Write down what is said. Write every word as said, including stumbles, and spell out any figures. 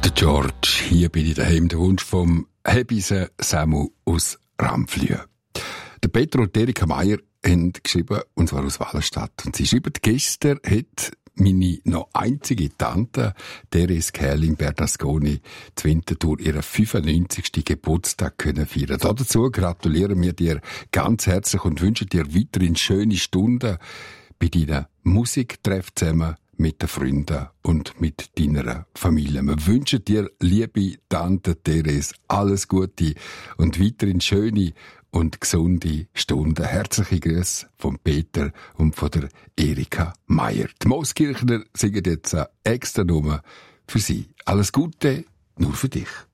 Der George, hier bin ich daheim, der Wunsch vom Hebise Samu aus Ramflühe. Der Peter und Erika Meier haben geschrieben, und zwar aus Wallenstadt. Und sie schreiben, gestern hat meine noch einzige Tante, Therese Kerling Bernasconi, zu Winterthur ihren fünfundneunzigsten Geburtstag können feiern. Dazu gratulieren wir dir ganz herzlich und wünschen dir weiterhin schöne Stunden bei deinen Musiktreffen zusammen mit den Freunden und mit deiner Familie. Wir wünschen dir, liebe Tante Therese, alles Gute und weiterhin schöne und gesunde Stunden. Herzliche Grüße von Peter und von der Erika Meier. Die Mooskirchner singen jetzt eine extra Nummer für sie. Alles Gute, nur für dich.